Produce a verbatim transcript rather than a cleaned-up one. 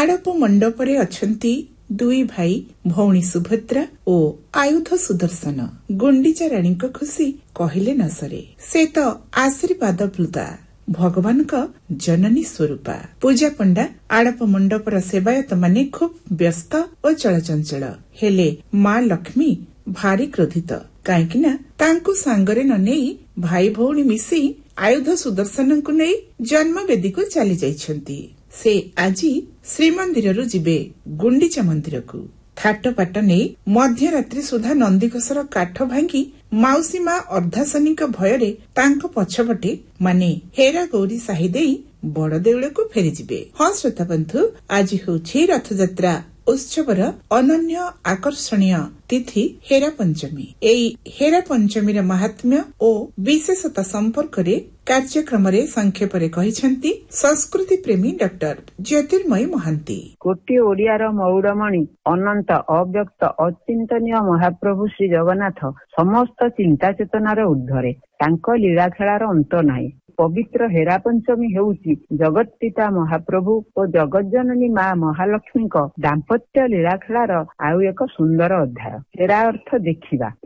आड़प मंडपरे अछंती दुई भाई भौणी सुभद्रा ओ आयुध सुदर्शन। गुंडीचा राणी खुशी कहले न सरे। से तो आशीर्वाद प्लुता भगवान का जननी स्वरूपा। पूजा पंडा आड़प मंडपर सेवायत माने खूब व्यस्त और चलचंचल हेले माँ लक्ष्मी भारी क्रोधित कहीं तांकु सांगरे न नेई भाई भौणी मिसी आयुध सुदर्शन को नहीं जन्मवेदी को चली जाइछंती। से आजी श्रीमंदिर जिबे गुंडीचा मंदिर को थाटपाट नहीं मध्यरात्रि सुधा नंदीघोषर काठ भांगी माउसी माँ अर्धासनी भୟରେ तांको पछपटे माने हेरा गौरी साही देई बड़ देउल को फेरी जिबे। हाँ श्रोता बंधु, आज होछि रथयात्रा उत्सवर अनन्य आकर्षणीय तिथि हेरा पंचमी। एई हेरा पंचमीर महात्म्य और विशेषता संपर्क रे कार्यक्रम रे संक्षेप रे कहिसंती संस्कृति प्रेमी डॉक्टर ज्योतिर्मयी महांती। कोटी ओडियार मौड़मणि अनंत अव्यक्त अचिंतनीय महाप्रभु श्री जगन्नाथ समस्त चिंता चेतनार ऊर्ध्वरे। तांको लीला खेलार अंत नाही। पवित्र हेरा पंचमी हेउची जगत पिता महाप्रभु और जगत जननी माँ महालक्ष्मी दाम्पत्य लीला खेलार आउ एक सुंदर अध्याय। हेरा अर्थ देखिबा।